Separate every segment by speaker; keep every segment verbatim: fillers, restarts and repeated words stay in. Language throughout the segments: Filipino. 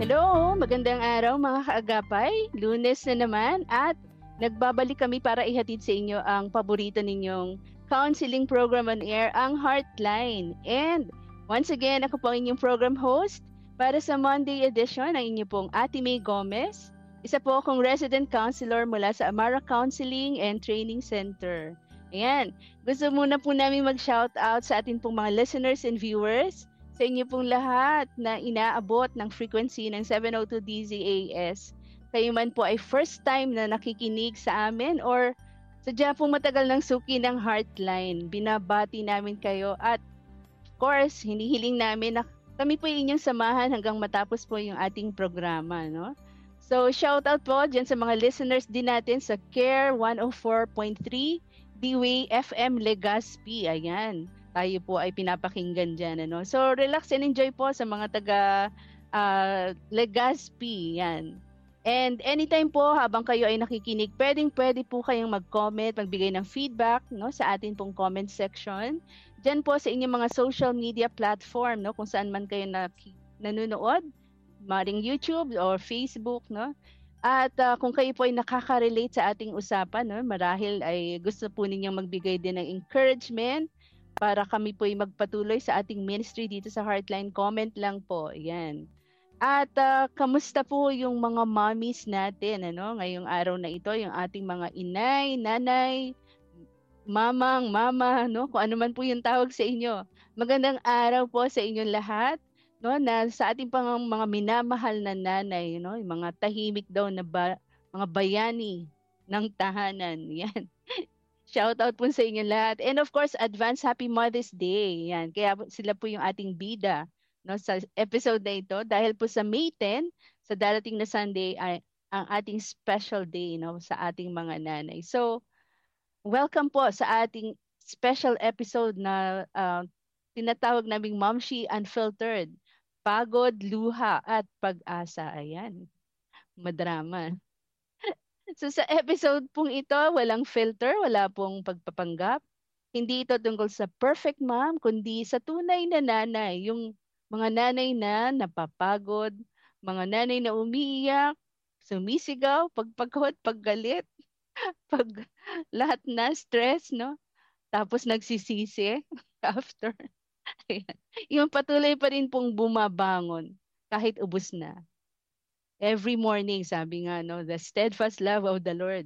Speaker 1: Hello, magandang araw mga kaagapay. Lunes na naman at nagbabalik kami para ihatid sa inyo ang paborito ninyong counseling program on air, ang Heartline. And once again, ako po ang inyong program host para sa Monday edition, ang inyo pong Ate May Gomez. Isa po akong resident counselor mula sa Amara Counseling and Training Center. Ayan, gusto muna po namin mag-shout out sa ating pong mga listeners and viewers, sa inyo pong lahat na inaabot ng frequency ng seven oh two D Z A S. Kayo man po ay first time na nakikinig sa amin or sadya pong matagal ng suki ng Heartline. Binabati namin kayo at of course, hinihiling namin na kami po inyong samahan hanggang matapos po yung ating programa, no? So, shout out po dyan sa mga listeners din natin sa Care one oh four point three D-Way F M Legazpi. Ayan. Tayo po ay pinapakinggan dyan. Ano? So, relax and enjoy po sa mga taga uh, Legazpi. Yan. And anytime po, habang kayo ay nakikinig, pwedeng pwede po kayong mag-comment, magbigay ng feedback, no, sa atin pong comment section. Dyan po sa inyong mga social media platform, no, kung saan man kayo na, nanonood, maring YouTube or Facebook. No? At uh, kung kayo po ay nakaka-relate sa ating usapan, no, marahil ay gusto po ninyong magbigay din ng encouragement, para kami po ay magpatuloy sa ating ministry dito sa Heartline, comment lang po. Yan. At uh, kamusta po yung mga mommies natin, ano, ngayong araw na ito, yung ating mga inay, nanay, mamang, mama, no, kung ano man po yung tawag sa inyo. Magandang araw po sa inyong lahat, no, na sa ating pang mga minamahal na nanay, no, yung mga tahimik daw na ba, mga bayani ng tahanan. Yan. Shout out po sa inyo lahat. And of course, advance Happy Mother's Day. Yan. Kaya sila po yung ating bida, no, sa episode na ito. Dahil po sa May tenth, sa darating na Sunday, ay ang ating special day, no, sa ating mga nanay. So, welcome po sa ating special episode na uh, tinatawag naming Momshi Unfiltered. Pagod, luha, at pag-asa. Ayan. Madrama. So sa episode pong ito, walang filter, wala pong pagpapanggap. Hindi ito tungkol sa perfect mom, kundi sa tunay na nanay. Yung mga nanay na napapagod, mga nanay na umiiyak, sumisigaw, pagpagod, paggalit, pag lahat na stress, no? Tapos nagsisisi after. Ayan. Yung patuloy pa rin pong bumabangon kahit ubos na. Every morning, sabi nga, no, the steadfast love of the Lord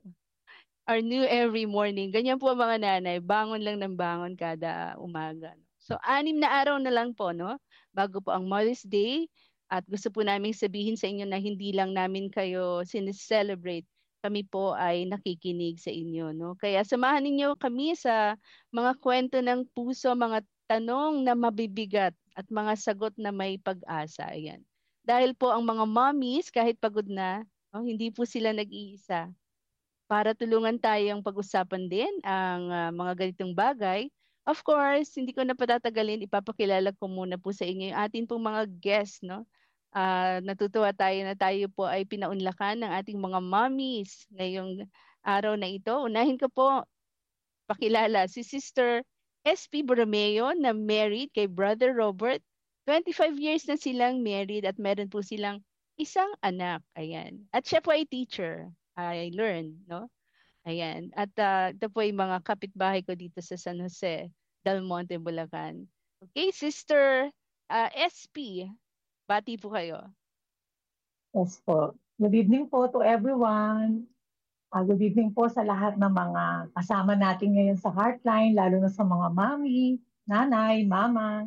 Speaker 1: are new every morning. Ganyan po mga nanay, bangon lang ng bangon kada umaga. So, anim na araw na lang po, no, bago po ang Mother's Day. At gusto po namin sabihin sa inyo na hindi lang namin kayo sineselebrate. Kami po ay nakikinig sa inyo, no. Kaya samahan ninyo kami sa mga kwento ng puso, mga tanong na mabibigat at mga sagot na may pag-asa. Ayan. Dahil po ang mga mommies, kahit pagod na, no, hindi po sila nag-iisa. Para tulungan tayong pag-usapan din ang uh, mga ganitong bagay. Of course, hindi ko na patatagalin, ipapakilala ko muna po sa inyo yung ating pong mga guests. No? Uh, natutuwa tayo na tayo po ay pinaunlakan ng ating mga mommies ngayong araw na ito. Unahin ko po pakilala si Sister S P Borromeo na married kay Brother Robert. twenty-five years na silang married at meron po silang isang anak. Ayan. At siya po ay teacher. I learned, no? Ayan. At uh, ito po yung mga kapitbahay ko dito sa San Jose, Del Monte, Bulacan. Okay, Sister uh, S P, bati po kayo.
Speaker 2: Yes po. Good evening po to everyone. Uh, good evening po sa lahat ng mga kasama natin ngayon sa Heartline, lalo na sa mga mami, nanay, mama,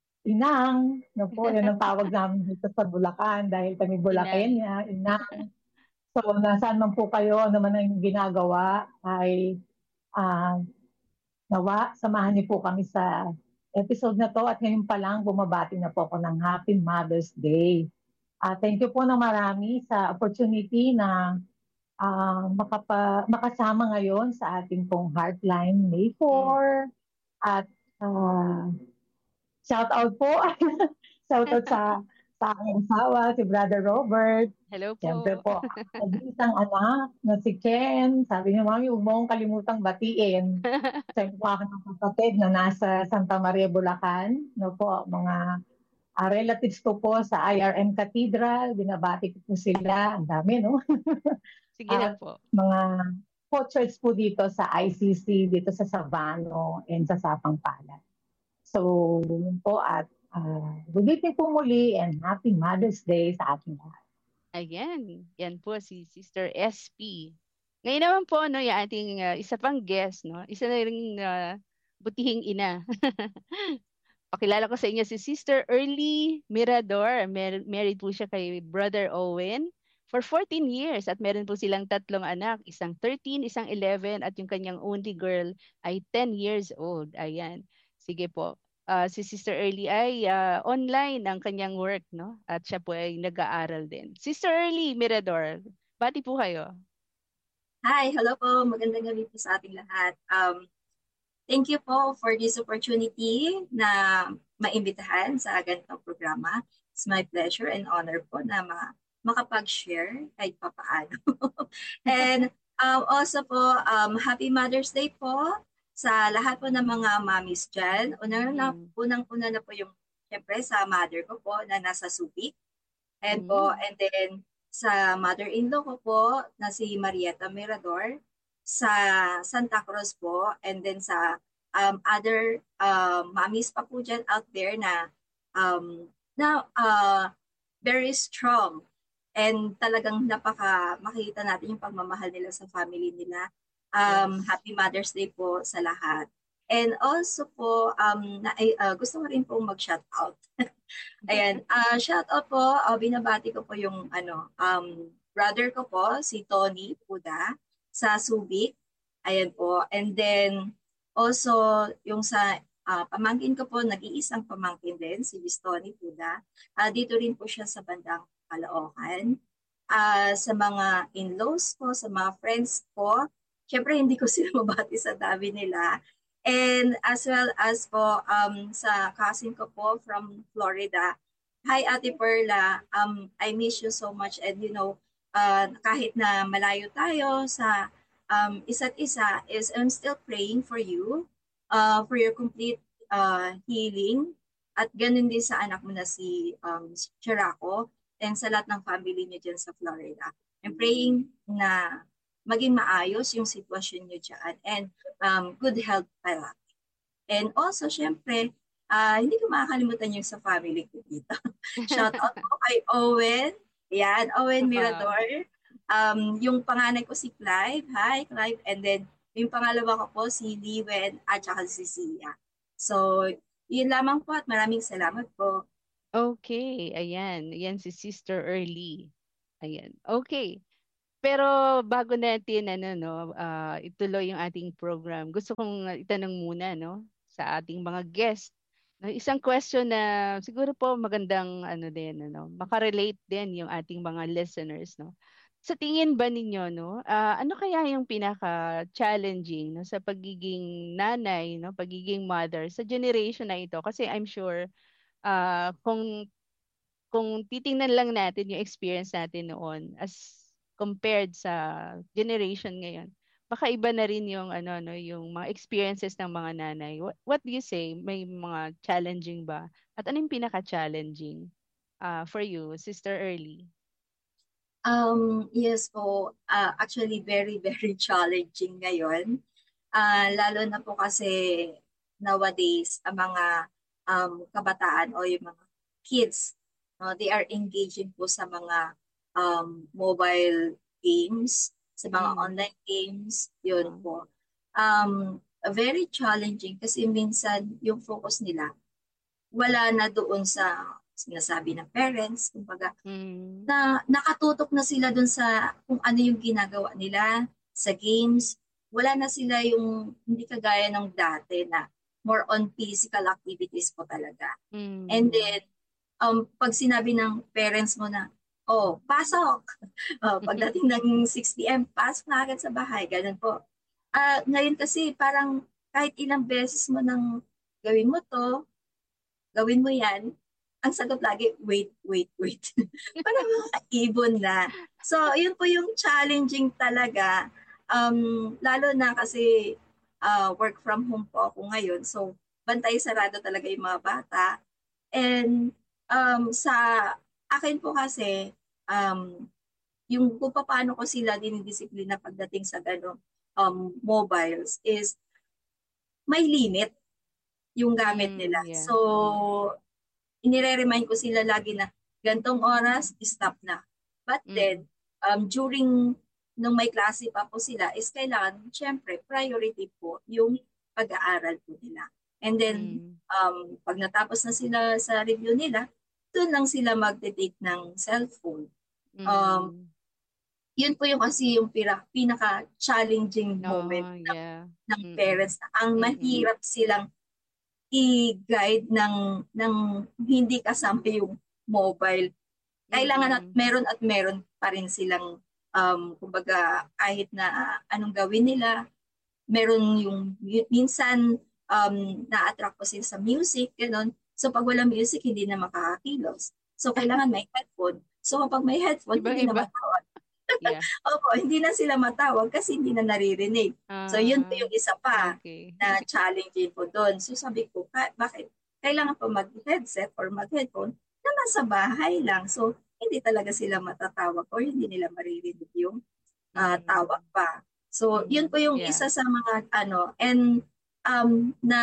Speaker 2: inang. No po, yan ang tawag namin dito sa Bulacan dahil kami Bulacania, inang. inang. So, nasaan man po kayo, ano man ang ginagawa, ay uh, nawa, samahan niyo po kami sa episode na to at ngayon pa lang bumabati na po ako ng Happy Mother's Day. Uh, thank you po na marami sa opportunity na uh, makapa, makasama ngayon sa ating pong Heartline May fourth. Mm. At uh, shout out po, shout out sa, sa aking asawa, si Brother Robert.
Speaker 1: Hello po.
Speaker 2: Siyempre po, isang anak na si Ken. Sabi niya, Mami, huwag mo akong kalimutang batiin. Sa po aking kapatid na nasa Santa Maria, Bulacan. No po, mga uh, relatives ko po sa I R M Cathedral, binabati ko po sila. Ang dami, no?
Speaker 1: Sige lang
Speaker 2: At
Speaker 1: po.
Speaker 2: mga co-church po dito sa I C C, dito sa Sabano, and sa Sapang Palad. So, yun po at uh, good evening po muli and happy Mother's Day sa ating lahat.
Speaker 1: Ayan, yan po si Sister S P. Ngayon naman po, no, yung ating uh, isa pang guest, no? Isa na rin uh, butihing ina. Pakilala ko sa inyo si Sister Early Mirador. Mar- married po siya kay Brother Owen for fourteen years at meron po silang tatlong anak, isang thirteen, isang eleven at yung kanyang only girl ay ten years old. Ayan. Sige po. Ah, si Sister Early ay ah, online ang kanyang work, no? At siya po ay nag-aaral din. Sister Early Mirador, bati po kayo.
Speaker 3: Hi, hello po. Magandang gabi po sa ating lahat. Um, thank you po for this opportunity na maimbitahan sa ganitong programa. It's my pleasure and honor po na ma- makapag-share kahit papaano. And um, also po, um, Happy Mother's Day po sa lahat po ng mga mommies dyan. Unang, na,
Speaker 1: Mm.
Speaker 3: unang-una na po yung, syempre, sa mother ko po na nasa Subic. And po,
Speaker 1: Mm.
Speaker 3: and then sa mother-in-law ko po na si Marieta Mirador sa Santa Cruz po, and then sa um, other um, mommies pa po dyan out there na um, na uh, very strong and talagang napaka makita natin yung pagmamahal nila sa family nila. Um,
Speaker 1: Yes.
Speaker 3: Happy Mother's Day po sa lahat. And also po, um, na, uh, gusto ko rin pong mag-shout out. Ayan, uh, shout out po, uh, binabati ko po yung ano, um, brother ko po, si Tony Puda, sa Subic. Ayan po. And then, also, yung sa uh, pamangkin ko po, nag-iisang pamangkin din, si Miss Tony Puda. Uh, dito rin po siya sa bandang Caloocan. Uh, sa mga in-laws ko, sa mga friends ko, syempre hindi ko sila mabati sa dami nila. And as well as po um, sa cousin ko po from Florida. Hi Ate Perla, um, I miss you so much and you know, uh, kahit na malayo tayo sa um, isa't isa is I'm still praying for you, uh, for your complete uh, healing at ganun din sa anak mo na si um, Chiraco and sa lahat ng family niyo dyan sa Florida. I'm praying na maging maayos yung sitwasyon niyo dyan and um, good health pala. And also, syempre, uh, hindi ko makakalimutan yung sa family ko dito. Shout out po kay Owen. Yan, Owen Mirador. Um, yung panganay ko si Clive. Hi, Clive. And then, yung pangalawa ko po si Liwen at saka si Sia. So, yun lamang po at maraming salamat po.
Speaker 1: Okay, ayan. Ayan si Sister Early. Ayan. Okay. Pero bago natin ano no, ah, ituloy yung ating program, gusto kong itanong muna no sa ating mga guest. No, isang question na siguro po magandang ano din ano, makarelate din yung ating mga listeners no. Sa tingin ba ninyo no, ah, ano kaya yung pinaka-challenging no sa pagiging nanay no, pagiging mother sa generation na ito? Kasi I'm sure ah, kung kung titingnan lang natin yung experience natin noon as compared sa generation ngayon, baka iba na rin yung ano no, yung mga experiences ng mga nanay. What, what do you say? May mga challenging ba? At ano yung pinaka-challenging uh, for you, Sister Early?
Speaker 3: Um, yes po, uh, actually very, very challenging ngayon. Uh, lalo na po kasi nowadays, ang mga um, kabataan o yung mga kids, no, they are engaging po sa mga um, mobile games, sa mga
Speaker 1: Mm.
Speaker 3: online games, yun
Speaker 1: Uh,
Speaker 3: po. Um, very challenging kasi minsan yung focus nila wala na doon sa sinasabi ng parents, kumbaga,
Speaker 1: mm,
Speaker 3: na nakatutok na sila doon sa kung ano yung ginagawa nila sa games. Wala na sila yung hindi kagaya ng dati na more on physical activities po talaga. And
Speaker 1: mm.
Speaker 3: then, um, pag sinabi ng parents mo na, oh, pasok! Oh, pagdating ng six p.m., pasok na agad sa bahay. Ganun po. Ah, ngayon kasi parang kahit ilang beses mo nang gawin mo to, gawin mo yan, ang sagot lagi, wait, wait, wait. Parang mga ibon na. So, yun po yung challenging talaga. Um, lalo na kasi uh, work from home po ako ngayon. So, bantay sarado talaga yung mga bata. And um, sa akin po kasi, um, yung kung paano ko sila dinidisiplina pagdating sa gano'ng um, mobiles is may limit yung gamit nila.
Speaker 1: Mm, yeah.
Speaker 3: So, inire-remind ko sila lagi na gantong oras, stop na. But
Speaker 1: Mm.
Speaker 3: then, um, during nung may klase pa po sila, is kailangan, syempre, priority po yung pag-aaral po nila. And then,
Speaker 1: Mm.
Speaker 3: um, pag natapos na sila sa review nila, doon lang sila magte-take ng cellphone. Um,
Speaker 1: Mm.
Speaker 3: yun po yung kasi yung pira, pinaka-challenging
Speaker 1: Oh,
Speaker 3: moment ng,
Speaker 1: yeah.
Speaker 3: ng
Speaker 1: Mm-mm.
Speaker 3: parents na ang
Speaker 1: Mm-mm.
Speaker 3: mahirap silang i-guide ng, ng hindi kasampi yung mobile. Kailangan at
Speaker 1: Mm-mm.
Speaker 3: meron at meron pa rin silang, um, kumbaga, kahit na anong gawin nila, meron yung, minsan, um, na-attract po sila sa music, gano'n. So, pag wala music, hindi na makakakilos. So, kailangan may headphone. So, kapag may headphone, hindi na
Speaker 1: Iba-iba.
Speaker 3: matawag.
Speaker 1: Yeah.
Speaker 3: Opo, hindi na sila matawag kasi hindi na naririnig. So, yun po
Speaker 1: Ah,
Speaker 3: yung isa pa
Speaker 1: okay.
Speaker 3: na challenging po doon. So, sabi ko, ka- bakit? Kailangan pa mag-headset or mag-headphone na nasa bahay lang. So, hindi talaga sila matatawag or hindi nila maririnig yung ah,
Speaker 1: Mm.
Speaker 3: tawag pa. So, yun
Speaker 1: Mm.
Speaker 3: po yung
Speaker 1: Yeah.
Speaker 3: isa sa mga ano, and um, na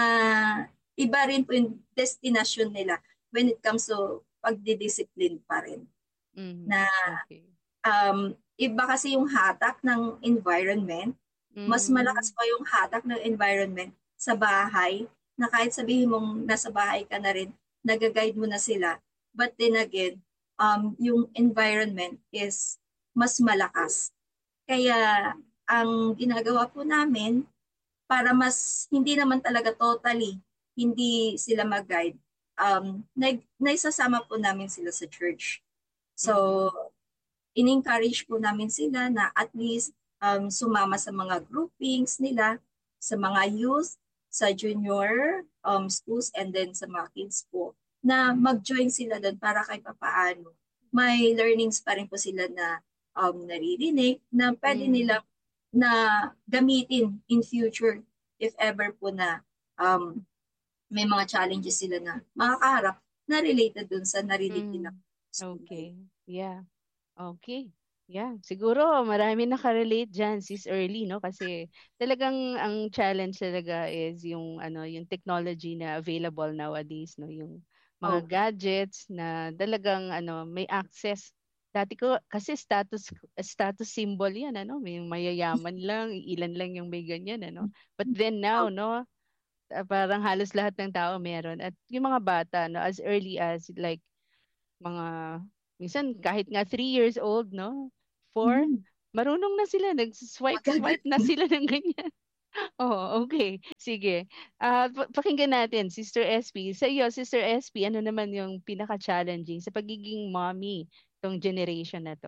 Speaker 3: iba rin po yung destination nila when it comes to pagdidiscipline pa rin.
Speaker 1: Mhm.
Speaker 3: Na
Speaker 1: Okay.
Speaker 3: um, iba kasi yung hatak ng environment. Mas
Speaker 1: Mm.
Speaker 3: malakas pa yung hatak ng environment sa bahay na kahit sabihin mong nasa bahay ka na rin, nag-guide mo na sila. But then again, um, yung environment is mas malakas. Kaya ang ginagawa po namin para mas hindi naman talaga totally hindi sila mag-guide, um, nag, naisasama po namin sila sa church. So, in-encourage po namin sila na at least um, sumama sa mga groupings nila, sa mga youth, sa junior um, schools, and then sa mga kids po, na mag-join sila doon para kahit papaano. May learnings pa rin po sila na um, naririnig na pwede
Speaker 1: Mm.
Speaker 3: nilang na gamitin in future if ever po na um, may mga challenges sila na makakaharap na related dun sa narinig nila.
Speaker 1: Mm. Okay. Yeah. Okay. Yeah. Siguro marami nakarelate dyan, sis Early, no? Kasi talagang ang challenge talaga is yung ano, yung technology na available nowadays, no? Yung mga
Speaker 3: Oh.
Speaker 1: gadgets na talagang ano, may access. Dati ko kasi status status symbol 'yan, ano? May mayayaman lang, ilan lang yung may ganyan, ano? But then now, no? ah, Parang halos lahat ng tao meron. At yung mga bata, no, as early as like mga, minsan kahit nga three years old, no? Four,
Speaker 3: Mm.
Speaker 1: marunong na sila, nag-swipe, swipe na
Speaker 3: Magagaling.
Speaker 1: sila ng ganyan. Oo, okay. Sige. Ah, pa- pakinggan natin, Sister S P. Sa iyo, Sister S P, ano naman yung pinaka-challenging sa pagiging mommy tong generation na to?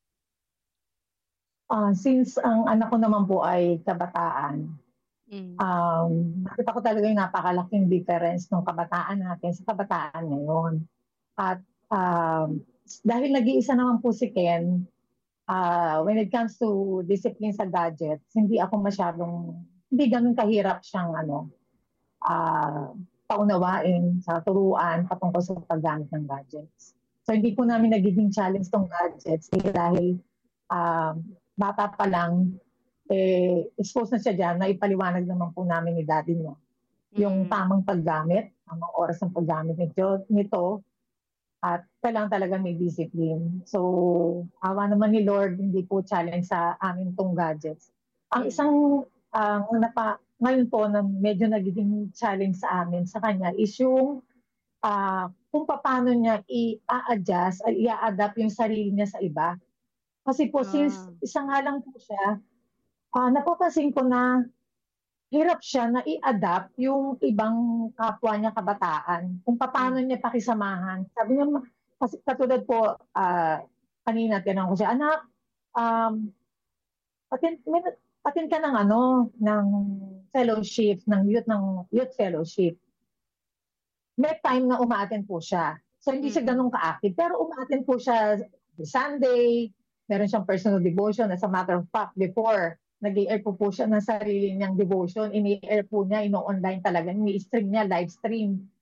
Speaker 2: Ah, since ang anak ko naman po ay kabataan,
Speaker 1: Mm.
Speaker 2: um, nakita ko talaga yung napakalaking difference ng kabataan natin sa kabataan ngayon. At um, dahil nag-iisa naman po si Ken, ah, when it comes to discipline sa gadgets, hindi ako masyadong, hindi ganun kahirap siyang ano, ah, paunawain sa turuan patungkol sa paggamit ng gadgets. So hindi po namin nagiging challenge tong gadgets dahil um, bata pa lang, eh, expose na siya dyan, na ipaliwanag naman po namin ni daddy niya yung
Speaker 1: Mm.
Speaker 2: tamang paggamit, tamang oras ng paggamit nito, nito at kailangan talaga may discipline. So, awa naman ni Lord, hindi po challenge sa amin tong gadgets. Ang
Speaker 1: Mm.
Speaker 2: isang uh, napa, ngayon po na medyo nagiging challenge sa amin sa kanya is yung uh, kung paano niya i-adjust, i-adapt yung sarili niya sa iba. Kasi po, since
Speaker 1: Ah.
Speaker 2: isang nga lang po siya, uh, napapansin ko na hirap siya na i-adapt yung ibang kapwa niya kabataan. Kung paano
Speaker 1: Mm.
Speaker 2: niya pakisamahan. Sabi niya, kasi katulad po, uh, kanina tinanong ko siya, anak, um, patin, may, patin ka ng ano, ng fellowship, ng youth, ng youth fellowship. May time na umaattend po siya. So, hindi siya
Speaker 1: Mm.
Speaker 2: ganun ka-active. Pero umaattend po siya Sunday, meron siyang personal devotion. As a matter of fact, before, nag-i-air po po siya ng sarili niyang devotion. Ini-air po niya, ino-online talaga. Ini-stream niya, live stream.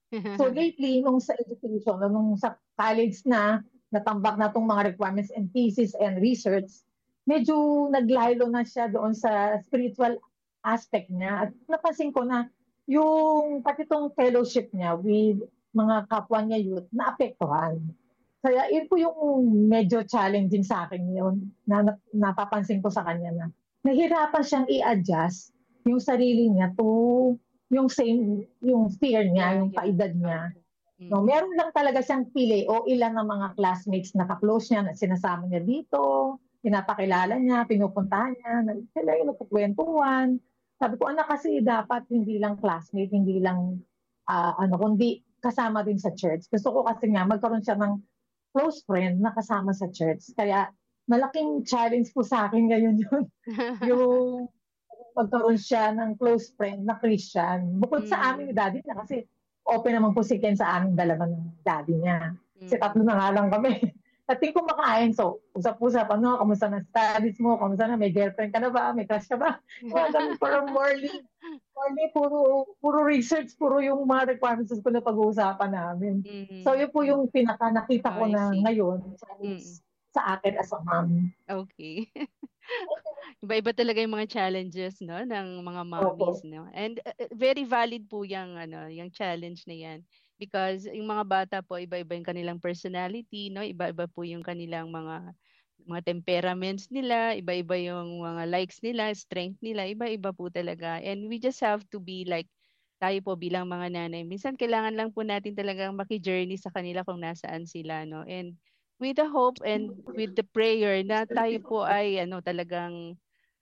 Speaker 2: So lately, nung sa education, nung sa college na, natambak na itong mga requirements and thesis and research, medyo naglaylo na siya doon sa spiritual aspect niya. At napansin ko na yung pati itong fellowship niya with mga kapwa niya youth, naapektuhan. Kaya yun po yung medyo challenging sa akin yun, na, na napapansin ko sa kanya na nahirapan siyang i-adjust yung sarili niya to yung same, yung fear niya,
Speaker 1: Yeah,
Speaker 2: yung
Speaker 1: yeah.
Speaker 2: kaedad niya.
Speaker 1: Mm.
Speaker 2: No, meron lang talaga siyang pili o ilan ng mga classmates na ka-close niya na sinasama niya dito, pinapakilala niya, pinupuntahan niya, na- sila yung nagkukwentuhan. Sabi ko, anak, kasi dapat hindi lang classmate, hindi lang ah, ano, kundi kasama din sa church. Gusto ko kasi nga magkaroon siya ng close friend na kasama sa church. Kaya malaking challenge po sa akin ngayon yun, yung magkaroon siya ng close friend na Christian. Bukod sa amin ni
Speaker 1: Mm.
Speaker 2: daddy niya kasi open naman po si Ken sa aming dalawa ng daddy niya. Kasi
Speaker 1: Mm.
Speaker 2: tatlo na nga lang kami. At di kumakain. So, usap-usap, ano, kamusta na studies mo? Kamusta na? May girlfriend ka na ba? May crush ka ba? Mga ganun, parang morely, morely, puro, puro research, puro yung mga requirements ko na pag-uusapan namin. So,
Speaker 1: Mm.
Speaker 2: yun po yung pinaka nakita
Speaker 1: Oh,
Speaker 2: ko
Speaker 1: I
Speaker 2: na
Speaker 1: see.
Speaker 2: ngayon,
Speaker 1: Mm.
Speaker 2: sa akin as a mom.
Speaker 1: Okay. Iba-iba talaga yung mga challenges, no, ng mga mommies,
Speaker 2: Opo.
Speaker 1: no. And uh, uh, very valid po yung ano, yung challenge na 'yan because yung mga bata po iba-iba yung kanilang personality, no. Iba-iba po yung kanilang mga mga temperaments nila, iba-iba yung mga likes nila, strength nila, iba-iba po talaga. And we just have to be like tayo po bilang mga nanay. Minsan kailangan lang po natin talagang maki-journey sa kanila kung nasaan sila, no. And with the hope and with the prayer na tayo po ay ano talagang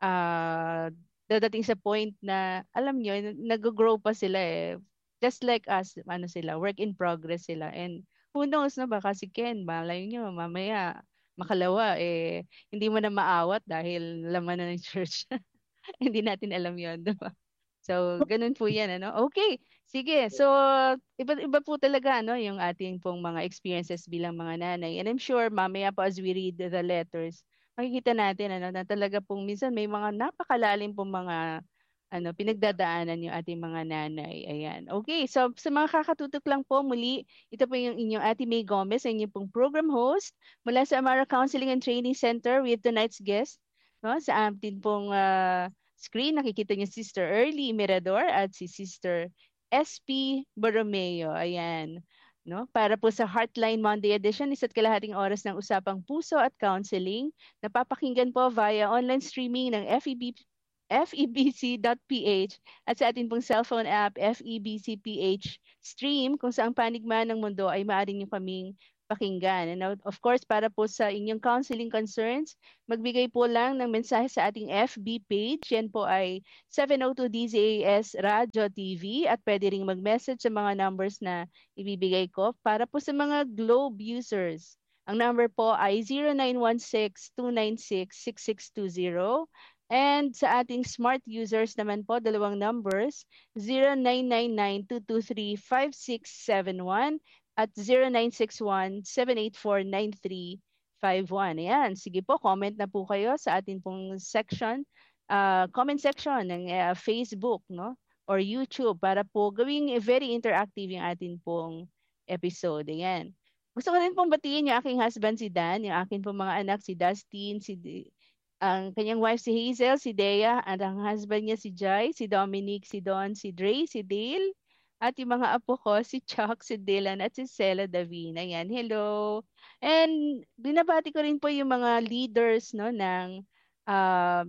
Speaker 1: ah dadating sa point na alam nyo nag-grow pa sila eh just like us ano sila work in progress sila and who knows na baka si Ken malay nyo mamaya makalawa eh hindi mo na maawat dahil laman na ng church. Hindi natin alam yon, di ba? So, ganun po yan, ano? Okay, sige. So, iba-iba po talaga, ano, yung ating pong mga experiences bilang mga nanay. And I'm sure, mamaya po as we read the letters, makikita natin, ano, na talaga pong minsan may mga napakalalim pong mga, ano, pinagdadaanan yung ating mga nanay. Ayan. Okay, so sa mga kakatutok lang po, muli, ito po yung inyong Ate May Gomez, ang inyong pong program host mula sa Amara Counseling and Training Center with tonight's guest, no, sa ating pong ah, screen, nakikita niyo Sister Early Mirador at si Sister S P Borromeo. Ayan. No? Para po sa Heartline Monday edition, isa't kalahating oras ng usapang puso at counseling. Napapakinggan po via online streaming ng F E B f e b c dot p h at sa ating pong cellphone app F E B C P H Stream kung saan panig man ng mundo ay maaari niyo kaming pakinggan. And now, of course, para po sa inyong counseling concerns, magbigay po lang ng mensahe sa ating F B page. Yan po ay seven oh two D Z A S Radio T V at pwede ring mag-message sa mga numbers na ibibigay ko para po sa mga Globe users. Ang number po ay zero nine one six two nine six six six two zero. And sa ating smart users naman po, dalawang numbers, zero nine nine nine two two three five six seven one at zero nine six one seven eight four nine three five one. Ayan, sige po, comment na po kayo sa atin pong section, uh, comment section ng uh, Facebook, no? Or YouTube para po gawing very interactive yung atin pong episode. Ayan. Gusto ko rin pong batiin yung aking husband si Dan, yung akin pong mga anak si Dustin, si D- ang kanyang wife si Hazel, si Dea, at ang husband niya si Jai, si Dominic, si Don, si Dre, si Dale, at yung mga apo ko, si Chuck, si Dylan, at si Sela Davina. Ayan, hello. And binabati ko rin po yung mga leaders no ng um,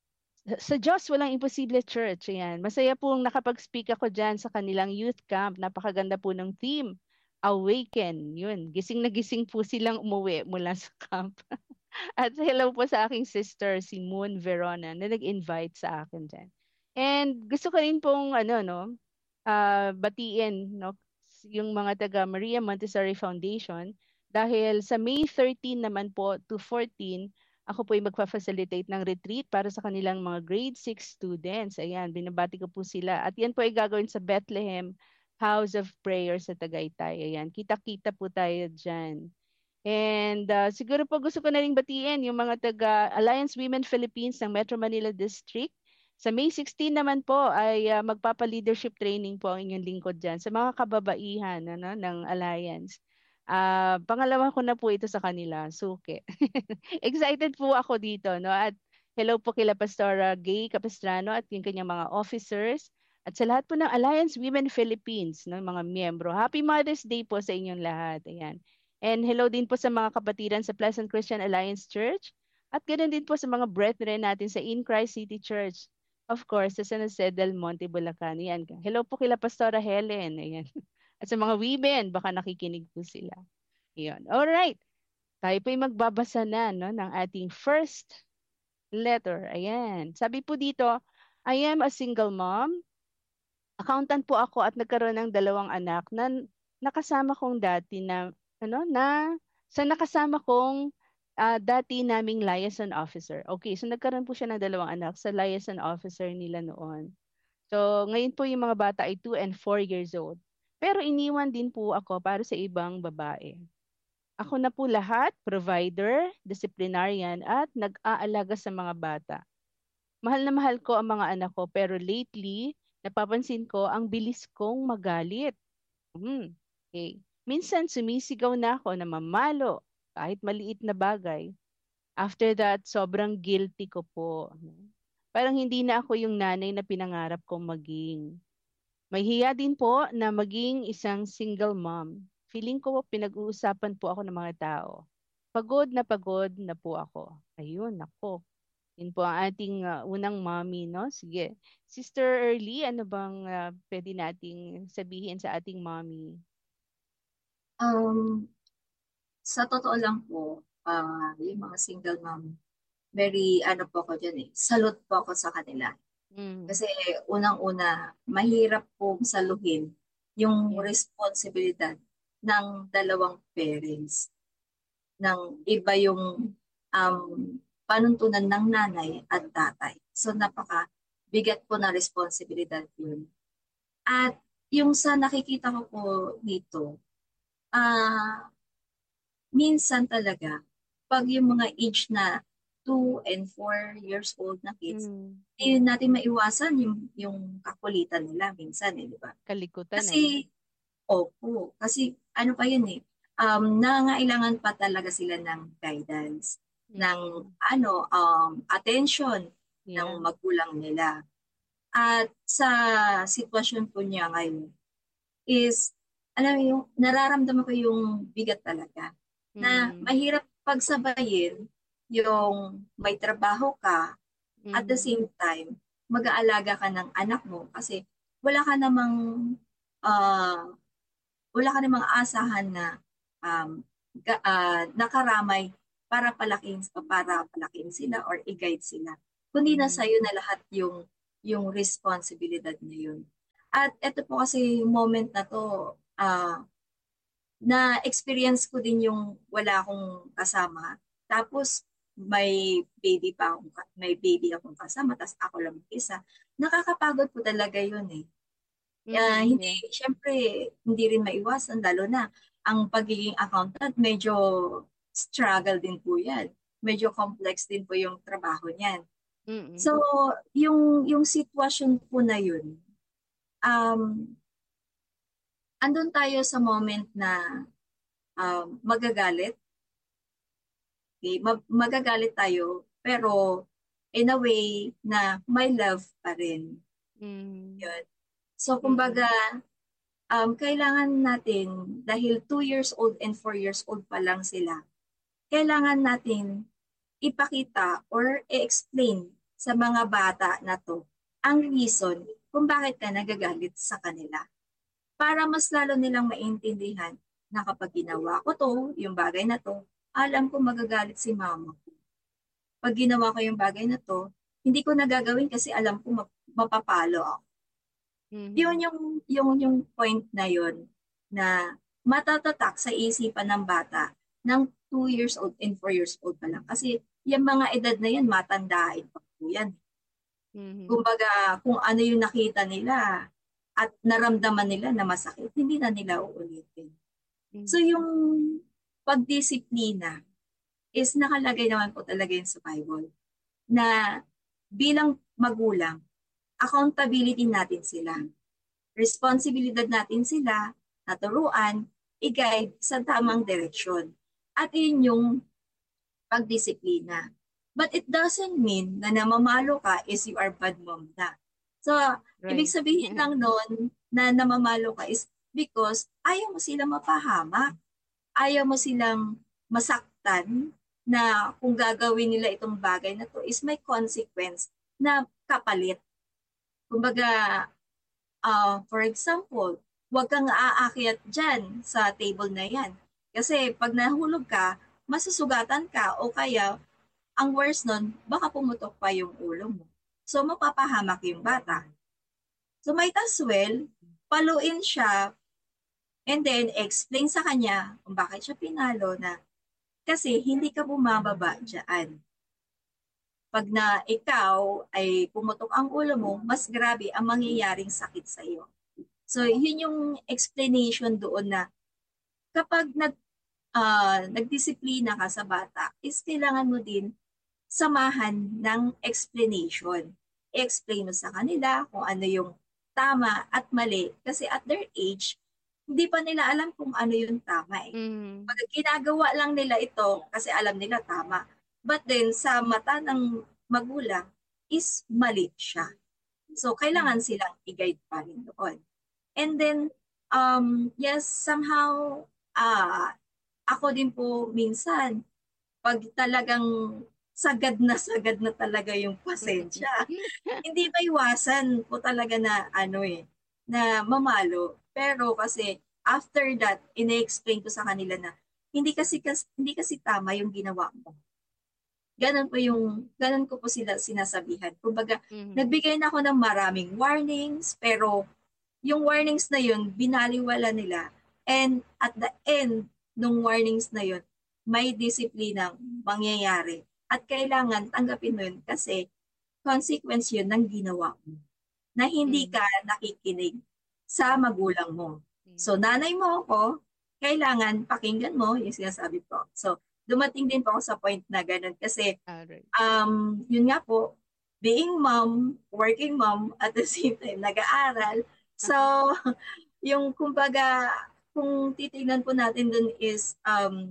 Speaker 1: sa Diyos walang imposible church. Ayan. Masaya pong nakapag-speak ako dyan sa kanilang youth camp. Napakaganda po ng theme. Awaken. Yun. Gising na gising po silang umuwi mula sa camp. At hello po sa aking sister, si Moon Verona, na nag-invite sa akin dyan. And gusto ko rin pong, ano, no, ah, batiin, no, yung mga taga Maria Montessori Foundation dahil sa May thirteen naman po to fourteen, ako po ay magfa-facilitate ng retreat para sa kanilang mga grade six students. Ayan, binabati ko po sila. At yan po ay gagawin sa Bethlehem House of Prayer sa Tagaytay. Ayan, kita-kita po tayo dyan. And uh, siguro po gusto ko na ring batiin yung mga taga Alliance Women Philippines ng Metro Manila District Sa May sixteen naman po ay uh, magpapa-leadership training po ang inyong lingkod dyan sa mga kababaihan ano, ng Alliance. Uh, pangalawa ko na po ito sa kanila, suke. Excited po ako dito, no? At hello po kila Pastora Gay Capistrano at yung kanyang mga officers at sa lahat po ng Alliance Women Philippines, no, mga miyembro. Happy Mother's Day po sa inyong lahat. Ayan. And hello din po sa mga kapatiran sa Pleasant Christian Alliance Church at ganoon din po sa mga brethren natin sa In Christ City Church. Of course, sa San Jose del Monte, Bulacan. Ayan. Hello po kila Pastora Helen. Ayan. At sa mga women, baka nakikinig po sila. Ayan. Alright. Tayo po'y magbabasa na no, ng ating first letter. Ayan. Sabi po dito, I am a single mom. Accountant po ako at nagkaroon ng dalawang anak na nakasama kong dati na, ano, na, sa nakasama kong uh, dati naming liaison officer. Okay, so nagkaroon po siya ng dalawang anak sa liaison officer nila noon. So, ngayon po yung mga bata ay two and four years old. Pero iniwan din po ako para sa ibang babae. Ako na po lahat, provider, disciplinarian, at nag-aalaga sa mga bata. Mahal na mahal ko ang mga anak ko, pero lately, napapansin ko ang bilis kong magalit. Hmm, okay. Minsan sumisigaw na ako na mamalo kahit maliit na bagay. After that, sobrang guilty ko po. Parang hindi na ako yung nanay na pinangarap kong maging. May hiya din po na maging isang single mom. Feeling ko pinag-uusapan po ako ng mga tao. Pagod na pagod na po ako. Ayun, ako. Yun po ang ating uh, unang mommy, no? Sige. Sister Early, ano bang uh, pwede nating sabihin sa ating mommy?
Speaker 3: Um, sa totoo lang po, uh, yung mga single mom, very, ano po ako dyan eh, salute po ako sa kanila. Mm. Kasi unang-una, mahirap pong saluhin yung yeah. responsibilidad ng dalawang parents. Ng iba yung um, panuntunan ng nanay at tatay. So napaka bigat po na responsibilidad yun. At yung sa nakikita ko po dito, ah uh, minsan talaga, pag yung mga age na two and four years old na kids, mm. eh, natin maiwasan yung, yung kakulitan nila minsan, eh, di ba?
Speaker 1: Kalikutan.
Speaker 3: Kasi, eh. opo, kasi ano pa yun eh, um, nangailangan pa talaga sila ng guidance, mm. ng ano, um, attention yeah. ng magulang nila. At sa sitwasyon po niya ngayon is, alam mo yung, nararamdaman ko yung bigat talaga. Mm. Na mahirap pagsabayin yung may trabaho ka, mm. at the same time, mag-aalaga ka ng anak mo kasi wala ka namang uh, wala ka namang asahan na um, ga, uh, nakaramay para palaking, para palaking sila or i-guide sila. Kundi mm. na sa'yo na lahat yung yung responsibilidad na yun. At ito po kasi moment na to, uh, na-experience ko din yung wala akong kasama. Tapos may baby pa akong, may baby akong kasama, tapos ako lang isa. Nakakapagod po talaga yun eh. Uh, mm, hindi, yeah. Syempre, hindi rin maiwasan, lalo na ang pagiging accountant, medyo struggle din po yan. Medyo complex din po yung trabaho niyan. Mm-mm. So, yung yung sitwasyon po na yun, um, andun tayo sa moment na um, magagalit. Okay? Mag- magagalit tayo, pero in a way na may love pa rin. Mm. Yun. So, kumbaga, um, kailangan natin, dahil two years old and four years old pa lang sila, kailangan natin ipakita or i-explain sa mga bata na to ang reason kung bakit ka nagagalit sa kanila. Para mas lalo nilang maintindihan na kapag ginawa ko to, yung bagay na to, alam ko magagalit si mama ko. Pag ginawa ko yung bagay na to, hindi ko nagagawin kasi alam ko mapapalo ako. Mm-hmm. Yun yung, yung, yung point na yun na matatatak sa isipan ng bata ng two years old and four years old pa lang. Kasi yung mga edad na yan, matandain pa po yan. Mm-hmm. Kumbaga, kung ano yung nakita nila at naramdaman nila na masakit, hindi na nila uulitin. Mm-hmm. So yung pagdisiplina is nakalagay naman po talaga yun sa Bible na bilang magulang, accountability natin sila. Responsibilidad natin sila na turuan, i-guide sa tamang direksyon. At yun yung pagdisiplina. But it doesn't mean na namamalo ka is you are bad mom na. So,
Speaker 1: Right.
Speaker 3: ibig sabihin lang noon na namamalo ka is because ayaw mo silang mapahamak. Ayaw mo silang masaktan na kung gagawin nila itong bagay na to is may consequence na kapalit. Kumbaga, uh, for example, huwag kang aakyat dyan sa table na yan. Kasi pag nahulog ka, masusugatan ka o kaya ang worst nun, baka pumutok pa yung ulo mo. So, mapapahamak yung bata. So, might as well, paluin siya and then explain sa kanya kung bakit siya pinalo na kasi hindi ka bumababa dyan. Pag na ikaw ay pumutok ang ulo mo, mas grabe ang mangyayaring sakit sa iyo. So, yun yung explanation doon na kapag nag, uh, nagdisiplina ka sa bata, is kailangan mo din samahan ng explanation. I-explain mo sa kanila kung ano yung tama at mali. Kasi at their age, hindi pa nila alam kung ano yung tama eh.
Speaker 1: Mm.
Speaker 3: Pag ginagawa lang nila ito kasi alam nila tama. But then sa mata ng magulang is mali siya. So kailangan silang i-guide pa rin doon. And then, um, yes, somehow, uh, ako din po minsan, pag talagang sagad na sagad na talaga yung pasensya, hindi maiwasan po talaga na ano eh, na mamalo. Pero kasi after that, ina-explain ko sa kanila na hindi kasi, kasi hindi kasi tama yung ginawa mo. Ganon po yung ganon ko po sila sinasabihan. Kumbaga,
Speaker 1: Mm-hmm.
Speaker 3: nagbigay na ako ng maraming warnings, pero yung warnings na yun, binaliwala nila. And at the end ng warnings na yun, may disiplinang mangyayari. At kailangan tanggapin mo yun kasi consequence yun ng ginawa mo. Na hindi ka nakikinig sa magulang mo. So, nanay mo ako, kailangan pakinggan mo yung sinasabi ko. So, dumating din po ako sa point na ganun kasi um, yun nga po, being mom, working mom, at the same time, nag-aaral. So, yung kumbaga, kung titignan po natin dun is um,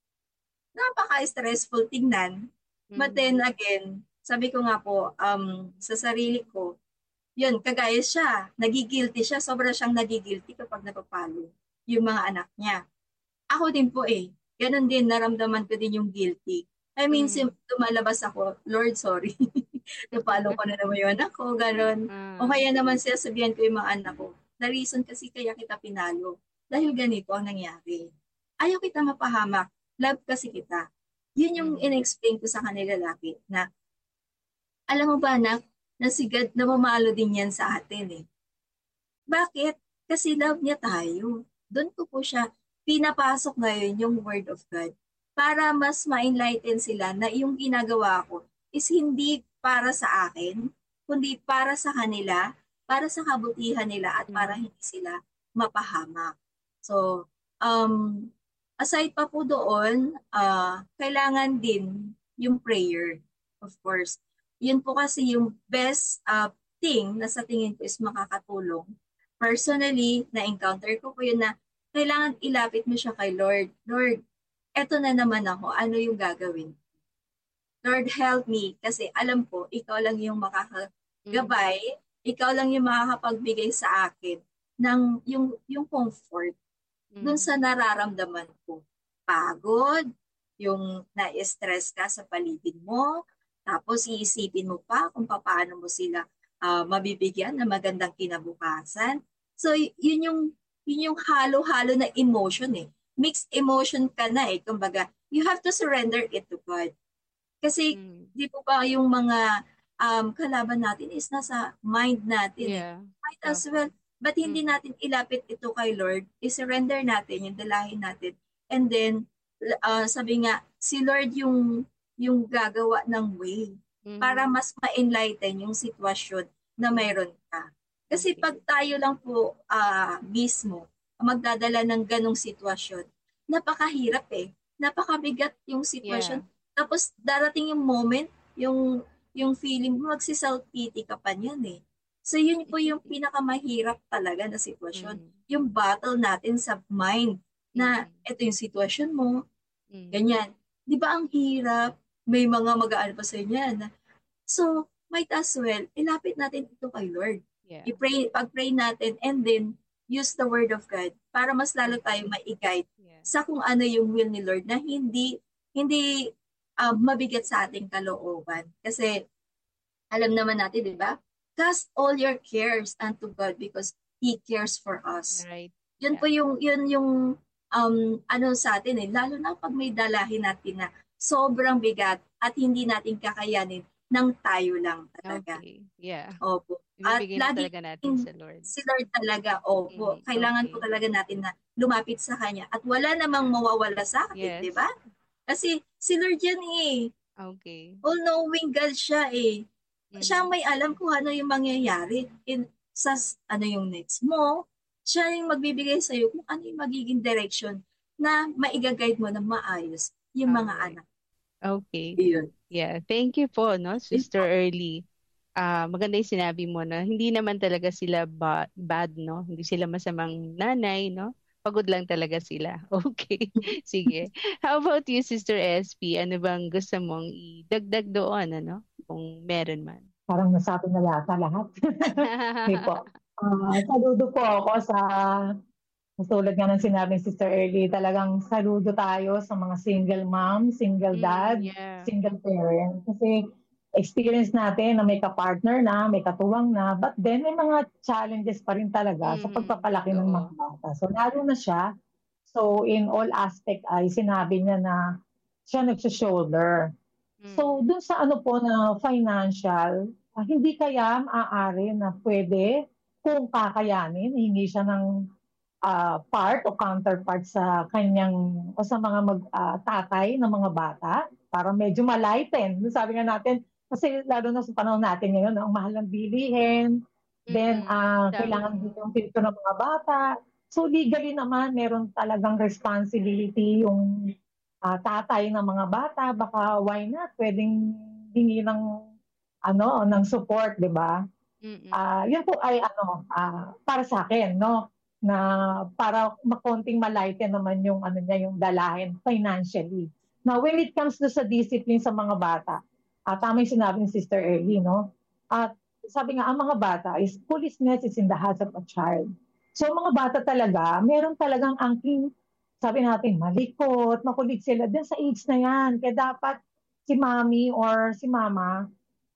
Speaker 3: napaka-stressful tingnan. Mm-hmm. But then again, sabi ko nga po, um, sa sarili ko, yun, kagaya siya, nagigilty siya, sobra siyang nagigilty kapag napapalo yung mga anak niya. Ako din po eh, ganun din, naramdaman ko din yung guilty. I mean, mm. tumalabas ako, Lord, sorry. Napalo ko na naman yung anak ko, ganun. Mm. O kaya naman siya sabihan ko yung mga anak ko, the reason kasi kaya kita pinalo, dahil ganito ang nangyari. Ayaw kita mapahamak, love kasi kita. Yun yung mm. in-explain ko sa kanila lagi, na alam mo ba anak, na si God na mamalo din yan sa atin eh. Bakit? Kasi love niya tayo. Doon ko po siya pinapasok ngayon yung word of God para mas ma-enlighten sila na yung ginagawa ko is hindi para sa akin, kundi para sa kanila, para sa kabutihan nila at para hindi sila mapahamak. So, um, aside pa po doon, uh, kailangan din yung prayer, of course. Yun po kasi yung best uh, thing na sa tingin ko is makakatulong. Personally, na-encounter ko po yun na kailangan ilapit mo siya kay Lord. Lord, eto na naman ako. Ano yung gagawin? Lord, help me. Kasi alam ko, ikaw lang yung makakagabay. Mm-hmm. Ikaw lang yung makakapagbigay sa akin ng yung, yung comfort mm-hmm. dun sa nararamdaman ko. Pagod, yung na-stress ka sa paligid mo, tapos iisipin mo pa kung paano mo sila uh, mabibigyan ng magandang kinabukasan. So, yun yung, yun yung halo-halo na emotion eh. Mixed emotion ka na eh. Kumbaga, you have to surrender it to God. Kasi, mm. di po ba yung mga um, kalaban natin is nasa mind natin.
Speaker 1: Yeah.
Speaker 3: Eh. Might as well. But hindi mm. natin ilapit ito kay Lord. I-surrender natin, yung dalahin natin. And then, uh, sabi nga, si Lord yung yung gagawa ng way mm-hmm. para mas ma-enlighten yung sitwasyon na mayroon ka. Kasi okay. pag tayo lang po uh, mismo magdadala ng ganong sitwasyon, napakahirap eh. Napakabigat yung sitwasyon. Yeah. Tapos darating yung moment, yung yung feeling mo, magsi-self-pity ka pa niyan eh. So yun po yung pinakamahirap talaga na sitwasyon.
Speaker 1: Mm.
Speaker 3: Yung battle natin sa mind na
Speaker 1: Mm.
Speaker 3: ito yung sitwasyon mo,
Speaker 1: Mm.
Speaker 3: ganyan. Di ba ang hirap? May mga mag-aano pa sa inyo yan. So, might as well, ilapit natin ito kay Lord.
Speaker 1: Yeah.
Speaker 3: I-pray, pag-pray natin and then use the word of God para mas lalo tayo ma-guide
Speaker 1: Yeah.
Speaker 3: sa kung ano yung will ni Lord na hindi hindi uh, mabigat sa ating kalooban. Kasi alam naman natin, di ba? Cast all your cares unto God because He cares for us.
Speaker 1: Right.
Speaker 3: Yun
Speaker 1: Yeah.
Speaker 3: po yung yun yung um ano sa atin eh, lalo na pag may dalahin natin na sobrang bigat at hindi natin kakayanin ng tayo lang talaga.
Speaker 1: Okay. Yeah.
Speaker 3: Opo. At
Speaker 1: Ibibigay na
Speaker 3: lagi
Speaker 1: talaga natin sa Lord.
Speaker 3: si Lord talaga, opo.
Speaker 1: Mm,
Speaker 3: Kailangan
Speaker 1: okay.
Speaker 3: po talaga natin na lumapit sa Kanya. At wala namang mawawala sa atin,
Speaker 1: Yes.
Speaker 3: di ba? Kasi si Lord yan eh.
Speaker 1: Okay.
Speaker 3: All-knowing God siya eh.
Speaker 1: Mm.
Speaker 3: Siya may alam kung ano yung mangyayari in, sa ano yung next mo. Siya yung magbibigay sa iyo kung ano yung magiging direction na maiga-guide mo na maayos yung mga
Speaker 1: Alright.
Speaker 3: anak.
Speaker 1: Okay.
Speaker 3: Iyon.
Speaker 1: Yeah. Thank you po, no, Sister Early. Ah, maganda yung sinabi mo na hindi naman talaga sila ba- bad, no? Hindi sila masamang nanay, no? Pagod lang talaga sila. Okay. Sige. How about you, Sister S P? Ano bang gusto mong idagdag doon, ano? Kung meron man.
Speaker 2: Parang nasabi na yata lahat. Okay po. Ah, saludo po ako sa tulad nga ng sinabi ni Sister Early, talagang saludo tayo sa mga single mom, single
Speaker 1: Mm,
Speaker 2: dad,
Speaker 1: yeah.
Speaker 2: single parent. Kasi experience natin na may ka-partner na, may katuwang na, but then may mga challenges pa rin talaga sa
Speaker 1: Mm,
Speaker 2: pagpapalaki ng
Speaker 1: totoo.
Speaker 2: mga bata. So lalo na siya, so in all aspect ay sinabi niya na siya nagsa-shoulder. So
Speaker 1: Mm.
Speaker 2: dun sa ano po na financial, ah, hindi kaya maaari na pwede kung kakayanin, hindi siya ng ah, part o counterpart sa kanyang o sa mga mag, ah, tatay ng mga bata para medyo malighten. Sabi nga natin, kasi lalo na sa panahon natin ngayon, ang mahal ng bilihin, then
Speaker 1: Mm,
Speaker 2: ah,
Speaker 1: tama.
Speaker 2: kailangan din yung pinto ng mga bata. So legally naman, meron talagang responsibility yung ah, tatay ng mga bata. Baka why not? Pwedeng hingi ng ano, ng support, di ba?
Speaker 1: Mm.
Speaker 2: Ah, yun po ay ano, ah, para sa akin, no? Na para makonting malighten naman yung ano niya, yung dalahin financially. Now, when it comes to sa discipline sa mga bata, ah, tama yung sinabi ni Sister Early, no? At sabi nga, ang mga bata is foolishness is in the heart of a child. So, mga bata talaga, meron talagang angking, sabi natin, malikot, makulit sila din sa age na yan. Kaya dapat si mommy or si mama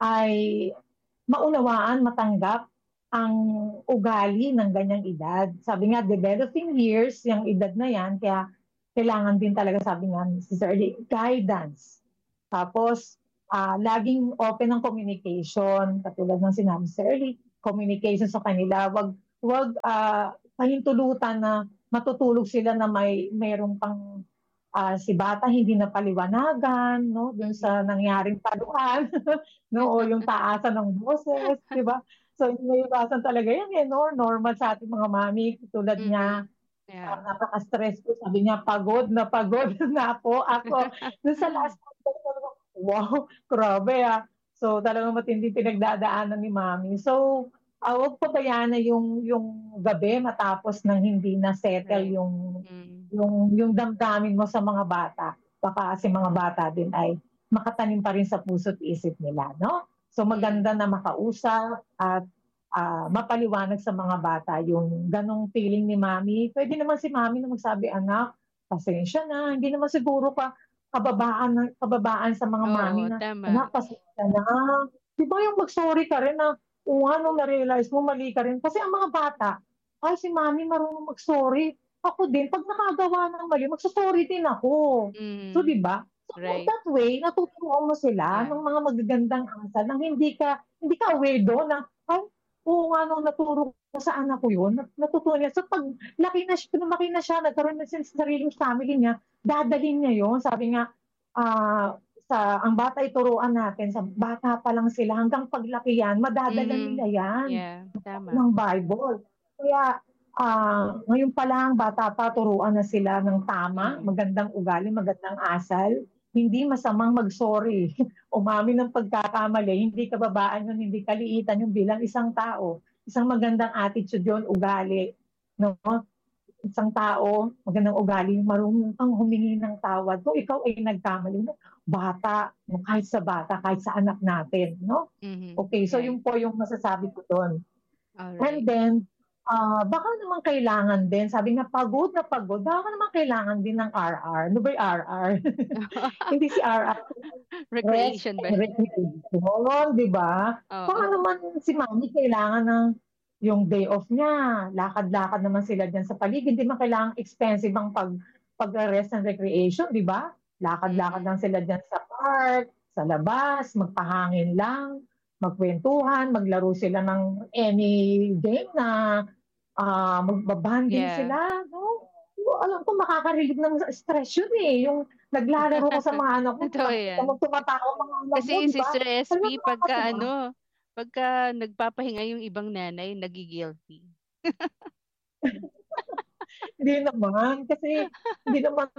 Speaker 2: ay maunawaan, matanggap ang ugali ng ganyang edad. Sabi nga, developing years, yung edad na yan, kaya kailangan din talaga, sabi nga, si Sir Lee, guidance. Tapos, ah, laging open ang communication, katulad ng sinabi si Sir Lee, communication sa kanila, wag wag ah, pahintulutan na matutulog sila na may mayroong pang ah, si bata hindi na paliwanagan, no, dun sa nangyaring paluan, no, o yung taasan ng boses, di ba? So, may iwasan talaga yan, eh, no? Normal sa ating mga mami, tulad
Speaker 1: Mm.
Speaker 2: niya,
Speaker 1: Yeah.
Speaker 2: uh, napaka-stress ko, sabi niya, pagod na pagod na po ako. Dun sa last month, wow, grabe ah. So, talagang matindi pinagdadaanan ni mami. So, uh, huwag pabayaan na yung, yung gabi matapos nang hindi na settle
Speaker 1: Right.
Speaker 2: yung
Speaker 1: Mm.
Speaker 2: yung yung damdamin mo sa mga bata. Baka kasi mga bata din ay makatanim pa rin sa puso't isip nila, no? So maganda na makausap at ah, mapaliwanag sa mga bata yung ganong feeling ni mami. Pwede naman si mami na magsabi, anak, pasensya na, hindi naman siguro ka kababaan na- kababaan sa mga mami
Speaker 1: Oo,
Speaker 2: na,
Speaker 1: tama.
Speaker 2: anak, pasensya na. Di ba yung mag-sorry ka rin na, kung ano na-realize mo, mali ka rin. Kasi ang mga bata, ay si mami marunong mag-sorry. Ako din, pag nakagawa ng mali, magsasorry din ako.
Speaker 1: Mm.
Speaker 2: So, di ba? So,
Speaker 1: Right.
Speaker 2: that way, natuturuan mo sila
Speaker 1: Yeah.
Speaker 2: ng mga magagandang asal nang hindi ka, hindi ka aware doon na, ay, oo nga, nung naturo ko sa anak ko yun, nat- natutunan niya. So, pag laki na siya, lumaki na siya, nagkaroon na siya sa sariling family niya, dadalhin niya yun. Sabi nga, ah, sa ang bata ituruan natin, sa bata pa lang sila, hanggang paglaki yan, madadala
Speaker 1: Mhm.
Speaker 2: nila yan
Speaker 1: Yeah, tama.
Speaker 2: ng Bible. Kaya, ah, ngayon pa lang, bata pa, turuan na sila ng tama,
Speaker 1: Mm.
Speaker 2: magandang ugali, magandang asal. Hindi masamang mag-sorry. Umamin ng pagkakamali, hindi kababaan yun, hindi kaliitan yung bilang isang tao. isang magandang attitude yun, ugali. No? Isang tao, magandang ugali, marunong kang humingi ng tawad. Kung ikaw ay nagkamali, no? Bata, no? Kahit sa bata, kahit sa anak natin. No?
Speaker 1: Mhm.
Speaker 2: Okay, so
Speaker 1: Right.
Speaker 2: yun po yung masasabi ko doon.
Speaker 1: All
Speaker 2: And
Speaker 1: right.
Speaker 2: then, ah baka naman kailangan din, sabi nga pagod na pagod, baka naman kailangan din ng R R. Ano ba yung R R? Hindi si R R. Rest
Speaker 1: Recreation ba?
Speaker 2: and recreation, di ba?
Speaker 1: Oo.
Speaker 2: Baka naman si Mami kailangan ng yung day off niya. Lakad-lakad naman sila dyan sa paligid. Hindi man kailangan expensive ang pag, pag-rest and recreation, di ba? Lakad-lakad
Speaker 1: Mhm.
Speaker 2: lang sila dyan sa park, sa labas, magpahangin lang, magkwentuhan, maglaro sila ng any game na ah magbabanding
Speaker 1: Yeah.
Speaker 2: sila. No? Alam ko, makaka-relieve ng stress yun eh. Yung naglalaro ko sa mga anak ko,
Speaker 1: Totoo
Speaker 2: nakikita
Speaker 1: yan.
Speaker 2: mo tumatawa mga anak mo,
Speaker 1: Kasi
Speaker 2: di ba?
Speaker 1: Sister
Speaker 2: Alam mo,
Speaker 1: S P, pagka
Speaker 2: nakakatuwa.
Speaker 1: ano, pagka nagpapahinga yung ibang nanay, nagigilty.
Speaker 2: Hindi naman. Kasi hindi naman,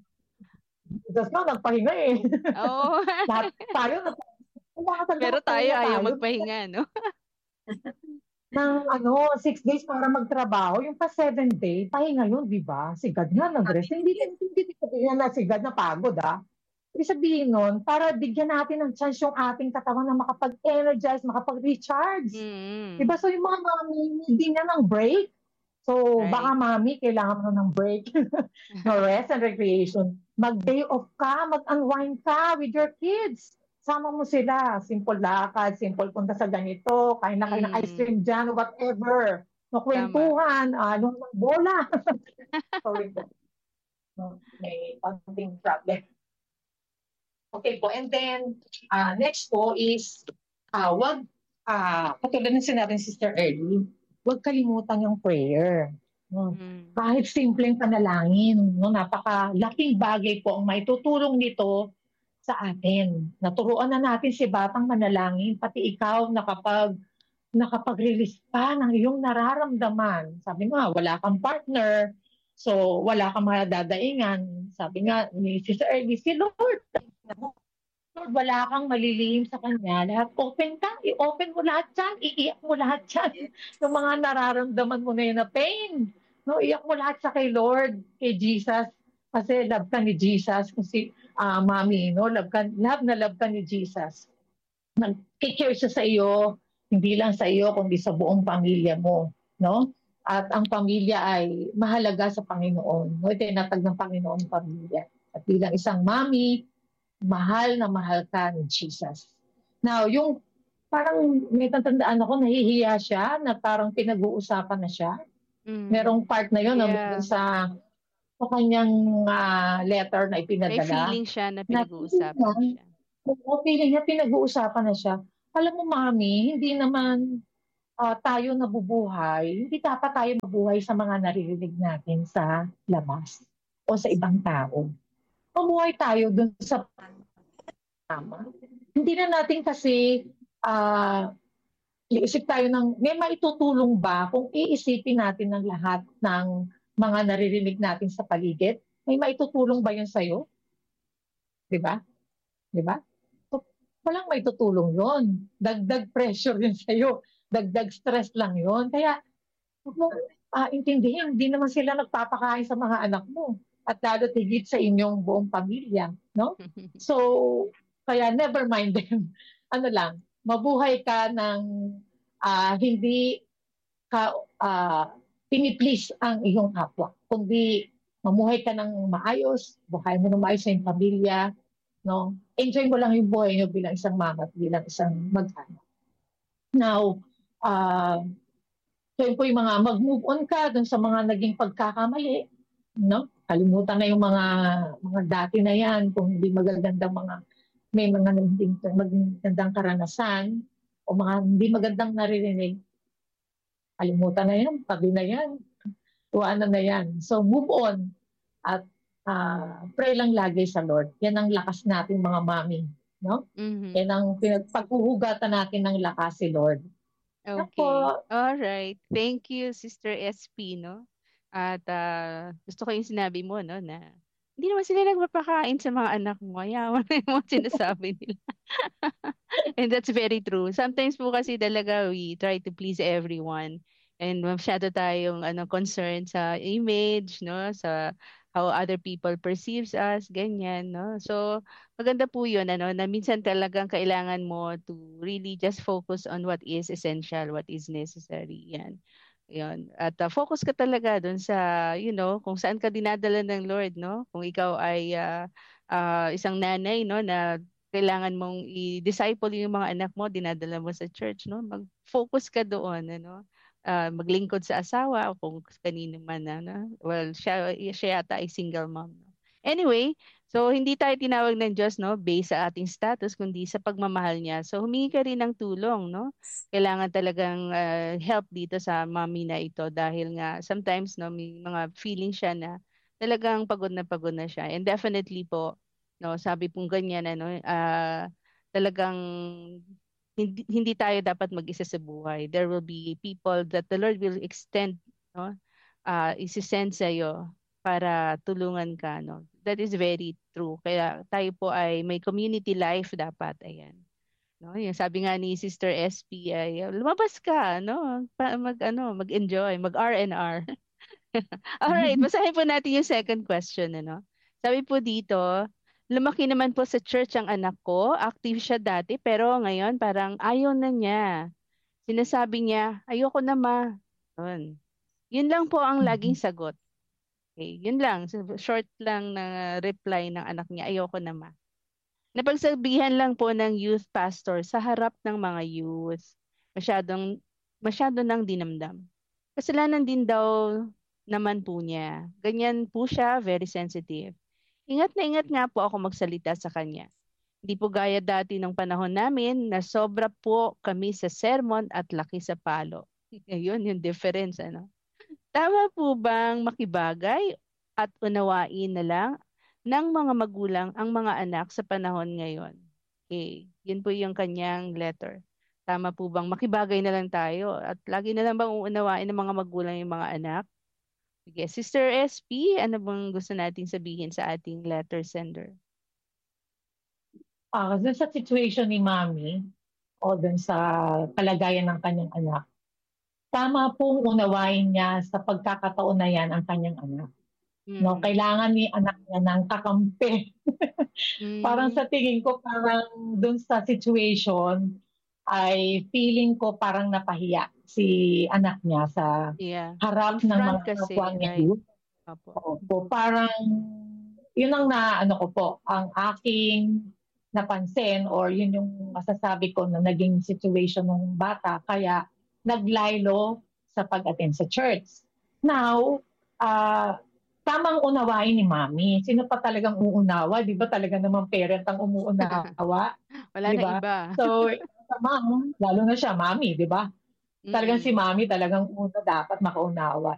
Speaker 2: just now, nagpahinga eh.
Speaker 1: Oo.
Speaker 2: Lahat tayo, lahat
Speaker 1: Pero tayo
Speaker 2: nagpahinga
Speaker 1: ayaw
Speaker 2: tayo.
Speaker 1: magpahinga, no?
Speaker 2: Ng ano, six days para magtrabaho, yung pa seven day, pahinga yun, di ba? Si God nga nag-rest. Hindi, hindi, hindi sabihin na si God na pagod, ah. Ibig sabihin nun, para bigyan natin ng chance yung ating katawan na makapag-energize, makapag-recharge.
Speaker 1: Mm.
Speaker 2: Diba? So yung mga mami, hindi na ng break. So
Speaker 1: Right.
Speaker 2: baka mami, kailangan mo ng break. No rest and recreation. Mag-day off ka, mag-unwind ka with your kids. Sama mo sila. Simple lakad, simple punta sa ganito, kain na kayo ng ice
Speaker 1: Mm.
Speaker 2: cream dyan, whatever. No
Speaker 1: Tama.
Speaker 2: kwentuhan, ah, nung bola. Sorry po. No, may something problem. Okay po, and then uh, next po is uh, wag, uh, katulad ng sinabi ni Sister Early, wag kalimutan yung prayer. No?
Speaker 1: Mm.
Speaker 2: Kahit simpleng panalangin, no? Napakalaking bagay po ang may tutulong nito sa atin. Naturuan na natin si Batang manalangin, pati ikaw nakapag nakapag-release pa ng iyong nararamdaman. Sabi nga, wala kang partner, so wala kang madadaingan. Sabi nga ni Sister Early, si Lord, Lord, wala kang malilihim sa Kanya. Lahat open ka, i-open mo lahat yan, iiyak mo lahat yan. Yung mga nararamdaman mo na yun na pain. No, iyak mo lahat sa kay Lord, kay Jesus. Kasi love ka ni Jesus. Kung si uh, Mami, no, love, ka, love na love ka ni Jesus. Nag-care siya sa iyo, hindi lang sa iyo, kundi sa buong pamilya mo. No? At ang pamilya ay mahalaga sa Panginoon. No? Tinatag ng Panginoon pamilya. At bilang isang mami, mahal na mahal ka ni Jesus. Now, yung parang may tatandaan ako, nahihiya siya, na parang pinag-uusapan na siya.
Speaker 1: Mm.
Speaker 2: Merong part na yun,
Speaker 1: Yeah.
Speaker 2: na sa, sa kanyang uh, letter na ipinadala.
Speaker 1: May feeling siya na pinag-uusapan na siya.
Speaker 2: O feeling niya, pinag-uusapan na siya. Alam mo, Mami, hindi naman uh, tayo nabubuhay, hindi dapat tayo mabuhay sa mga naririnig natin sa labas o sa ibang tao. Mabuhay tayo dun sa tama. Hindi na natin kasi uh, iisip tayo ng, may maitutulong ba kung iisipin natin ng lahat ng mga naririnig natin sa paligid? May maitutulong ba yun sa'yo? Diba? Diba? So, walang maitutulong yun. Dagdag pressure yun sa'yo. Dagdag stress lang yun. Kaya, huwag mo uh, intindihin, hindi naman sila nagpapakain sa mga anak mo. At lalo tigit sa inyong buong pamilya, no? So, kaya never mind them. Ano lang, mabuhay ka ng uh, hindi ka uh, piniplease ang iyong kapwa. Kundi mamuhay ka ng maayos, buhay mo ng maayos sa iyong pamilya, no? Enjoy mo lang yung buhay nyo bilang isang mama at bilang isang mag-anak. Now, uh, so yun po yung mga mag-move on ka dun sa mga naging pagkakamali, no? Kalimutan na yung mga mga dati na yan, kung hindi magagandang mga, may mga hindi magandang karanasan o mga hindi magandang naririnig. Kalimutan na yan, tabi na yan, tuwanan na yan. So move on at uh, pray lang lagi sa Lord. Yan ang lakas natin mga mami, no? Mm-hmm. Yan ang paghuhugatan natin ng lakas si Lord.
Speaker 1: Okay. All right. Thank you, Sister S P, no? At uh, gusto ko yung sinabi mo, no, na hindi naman sila nagpapakain sa mga anak mo. Ayaw mo na yung mga sinasabi nila. And that's very true. Sometimes po kasi talaga we try to please everyone. And masyado tayong ano, concerned sa image, no? Sa how other people perceives us, ganyan, no? So, maganda po yun, ano, na minsan talagang kailangan mo to really just focus on what is essential, what is necessary. Yan. Yun. At uh, focus ka talaga dun sa, you know, kung saan ka dinadala ng Lord, no? Kung ikaw ay uh, uh, isang nanay, no, na kailangan mong i-disciple yung mga anak mo, dinadala mo sa church, no? Mag-focus ka doon, ano? Uh, maglingkod sa asawa o kung kanino man, ano? Well, siya, siya yata ay single mom. No? Anyway, so hindi tayo tinawag ng Diyos, no, based sa ating status, kundi sa pagmamahal niya. So humingi ka rin ng tulong, no? Kailangan talagang uh, help dito sa mommy na ito dahil nga sometimes, no, may mga feeling siya na talagang pagod na pagod na siya. And definitely po, no, sabi pong ganyan, ano, ah, talagang hindi, hindi tayo dapat mag-isa sa buhay. There will be people that the Lord will extend, no, ah, isi-send sa iyo para tulungan ka, no. That is very true. Kaya tayo po ay may community life dapat, ayan. No, yung sabi nga ni Sister S P ay lumabas ka, no, pa, mag ano, mag-enjoy, mag-R and R. All right, basahin po natin yung second question, ano. Sabi po dito, lumaki naman po sa church ang anak ko. Active siya dati, pero ngayon parang ayaw na niya. Sinasabi niya, ayoko na ma. Yun. Yun lang po ang laging sagot. Okay, yun lang. So, short lang na reply ng anak niya, ayoko na ma. Napagsabihan lang po ng youth pastor sa harap ng mga youth. Masyadong, masyado nang dinamdam. Kasalanan din daw naman po niya. Ganyan po siya, very sensitive. Ingat na ingat nga po ako magsalita sa kanya. Hindi po gaya dati ng panahon namin na sobra po kami sa sermon at laki sa palo. Ayun, yung difference, ano? Tama po bang makibagay at unawain na lang ng mga magulang ang mga anak sa panahon ngayon? Okay, yun po yung kanyang letter. Tama po bang makibagay na lang tayo at lagi na lang bang uunawain ng mga magulang yung mga anak? Sige, Sister S P, ano bang gusto nating sabihin sa ating letter sender?
Speaker 2: Ah, dun sa situation ni Mami o dun sa kalagayan ng kanyang anak, tama pong unawain niya sa pagkakataon na yan ang kanyang anak.
Speaker 1: Mm.
Speaker 2: No, kailangan ni anak niya ng kakampi.
Speaker 1: Mm.
Speaker 2: Parang sa tingin ko, parang dun sa situation, ay feeling ko parang napahiya si anak niya sa
Speaker 1: Yeah.
Speaker 2: harap
Speaker 1: In
Speaker 2: ng
Speaker 1: front
Speaker 2: mga
Speaker 1: kasi,
Speaker 2: kapwa niya.
Speaker 1: right.
Speaker 2: youth.
Speaker 1: Opo.
Speaker 2: Opo, parang yun ang na ano ko po, ang aking napansin or yun yung masasabi ko na naging situation ng bata kaya naglaylo sa pag-attend sa church. Now, uh, tamang unawain ni Mami. Sino pa talagang uunawa? Di ba talaga naman parent ang umuunawa?
Speaker 1: Wala
Speaker 2: Di
Speaker 1: na
Speaker 2: ba?
Speaker 1: iba.
Speaker 2: So, sa mom, lalo na siya, Mami, di ba? Talagang
Speaker 1: Mm-mm.
Speaker 2: si Mami talagang una dapat makaunawa.